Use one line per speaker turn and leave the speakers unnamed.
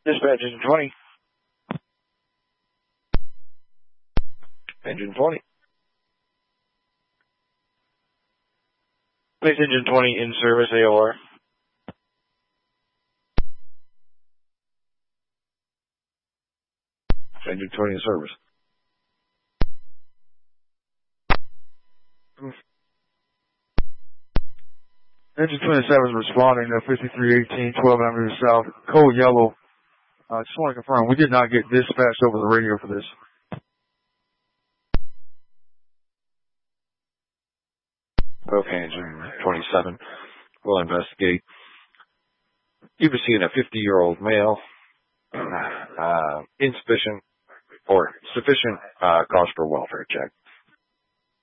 Dispatch engine 20. Engine 20. Place engine 20 in service, AOR. Engine 20 in service.
Engine 27 is responding to 5318, 12 Avenue South, code yellow. Just want to confirm, we did not get dispatched over the radio for this.
Okay, engine 27. We'll investigate. You've been seeing a 50-year-old male, insufficient or sufficient cause for a welfare check.